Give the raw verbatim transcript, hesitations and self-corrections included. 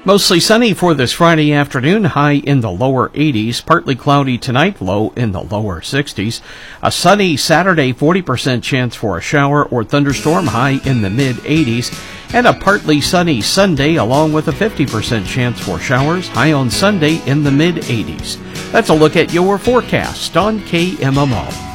Mostly sunny for this Friday afternoon, high in the lower eighties. Partly cloudy tonight, low in the lower sixties. A sunny Saturday, forty percent chance for a shower or thunderstorm, high in the mid eighties. And a partly sunny Sunday, along with a fifty percent chance for showers, high on Sunday in the mid eighties. That's a look at your forecast on K M M O.